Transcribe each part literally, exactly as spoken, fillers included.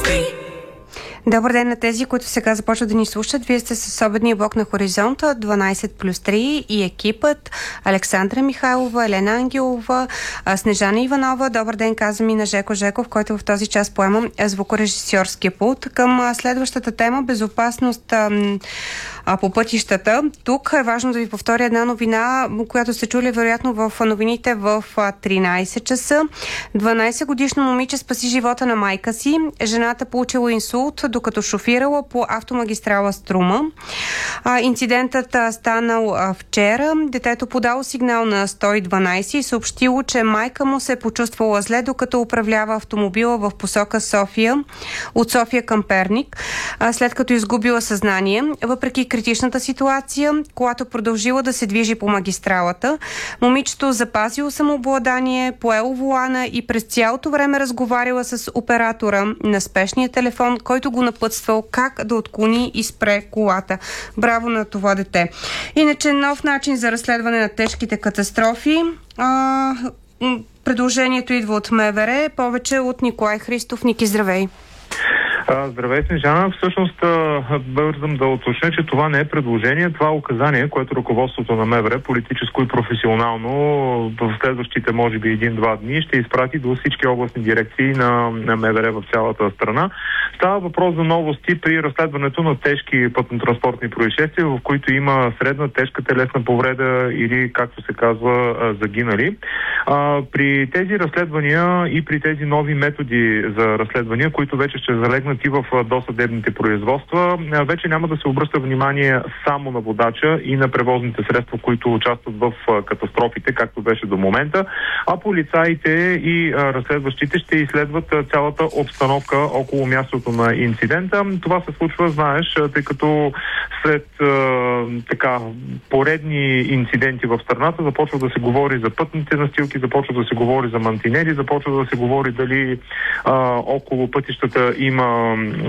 Добър ден на тези, които сега започват да ни слушат. Вие сте с обедния блок на Хоризонта, дванайсет плюс три и екипът Александра Михайлова, Елена Ангелова, Снежана Иванова. Добър ден, казвам и на Жеко Жеков, който в този час поема звукорежисьорския пулт. Към следващата тема — безопасност по пътищата. Тук е важно да ви повторя една новина, която сте чули вероятно в новините в тринайсет часа. дванайсет годишно момиче спаси живота на майка си. Жената получила инсулт, докато шофирала по автомагистрала Струма. А, инцидентът а, станал а, вчера. Детето подало сигнал на сто и дванайсет и съобщило, че майка му се е почувствала зле, докато управлява автомобила в посока София, от София към Перник, а, след като изгубила съзнание. Въпреки критичната ситуация, колата продължила да се движи по магистралата. Момичето запазило самообладание, поело волана и през цялото време разговаряла с оператора на спешния телефон, който го напътствал как да отклони и спре колата. Браво на това дете. Иначе нов начин за разследване на тежките катастрофи. А, предложението идва от МВР, повече от Николай Христов. Ники, здравей! Здравей, Снежана. Всъщност бързам да уточня, че това не е предложение, това е указание, което ръководството на МВР, политическо и професионално, в следващите, може би, един-два дни ще изпрати до всички областни дирекции на, на МВР в цялата страна. Става въпрос за новости при разследването на тежки пътно-транспортни происшествия, в които има средна, тежка телесна повреда или, както се казва, загинали. А, при тези разследвания и при тези нови методи за разследвания, които вече ще залегнат и в досъдебните производства, вече няма да се обръща внимание само на водача и на превозните средства, които участват в катастрофите, както беше до момента, а полицаите и разследващите ще изследват цялата обстановка около мястото на инцидента. Това се случва, знаеш, тъй като след така поредни инциденти в страната започва да се говори за пътните настилки, започва да се говори за мантинели, започва да се говори дали а, около пътищата има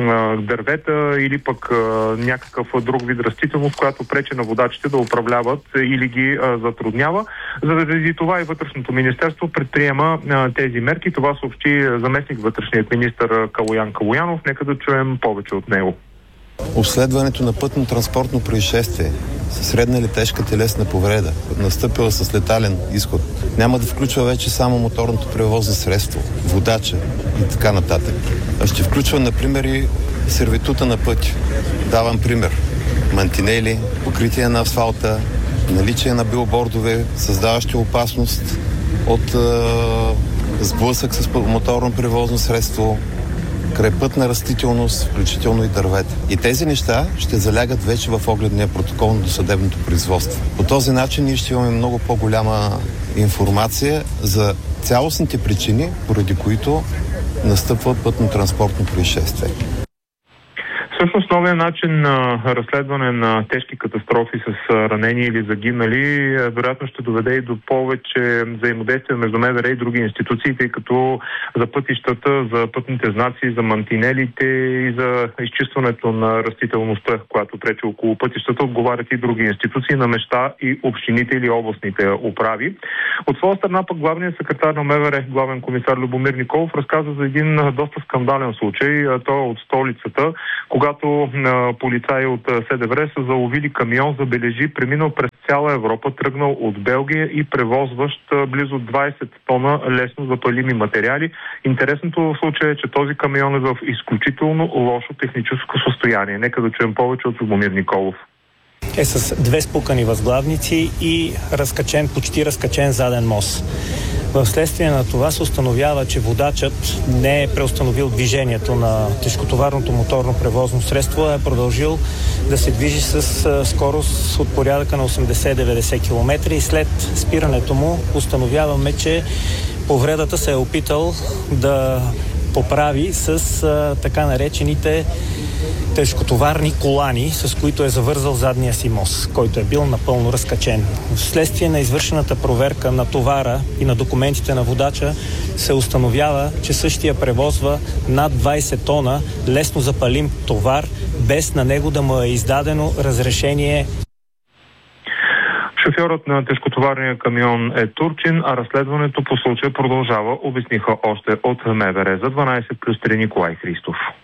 дървета или пък а, някакъв друг вид растителност, която пречи на водачите да управляват или ги а, затруднява. Заради това и Вътрешното министерство предприема а, тези мерки. Това съобщи заместник вътрешният министър Калоян Калоянов. Нека да чуем повече от него. Обследването на пътно-транспортно происшествие със средна или тежка телесна повреда, настъпила с летален изход, няма да включва вече само моторното превозно средство, водача и така нататък. А ще включва, например, и сервитута на пътя. Давам пример. Мантинели, покритие на асфалта, наличие на билбордове, създаващи опасност от е, сблъсък с моторно превозно средство, крайпътна растителност, включително и дървета. И тези неща ще залягат вече в огледния протокол на досъдебното производство. По този начин ние ще имаме много по-голяма информация за цялостните причини, поради които настъпва пътно-транспортно происшествие. Всъщност новия начин на разследване на тежки катастрофи с ранени или загинали вероятно ще доведе и до повече взаимодействие между МВР и други институции, тъй като за пътищата, за пътните знаци, за мантинелите и за изчистването на растителността, която пречи около пътищата, отговарят и други институции на места и общините или областните управи. От своя страна пък главният секретар на МВР, главен комисар Любомир Николов, разказа за един доста скандален случай. Той е от столицата, когато полицаи от СДВР са заловили камион, забележи, преминал през цяла Европа, тръгнал от Белгия и превозващ близо двайсет тона лесно запалими материали. Интересното в случая е, че този камион е в изключително лошо техническо състояние. Нека да чуем повече от Любомир Николов. Е с две спукани възглавници и разкачен, почти разкачен заден мост. В следствие на това се установява, че водачът не е преустановил движението на тежкотоварното моторно превозно средство, а е продължил да се движи с скорост от порядъка на осемдесет до деветдесет километра и след спирането му установяваме, че повредата се е опитал да поправи с а, така наречените тежкотоварни колани, с които е завързал задния си мост, който е бил напълно разкачен. Вследствие на извършената проверка на товара и на документите на водача се установява, че същия превозва над двайсет тона лесно запалим товар, без на него да му е издадено разрешение. Шофьорът на тежкотоварния камион е турчин, а разследването по случая продължава, обясниха още от МВР. За дванайсет плюс три Николай Христов.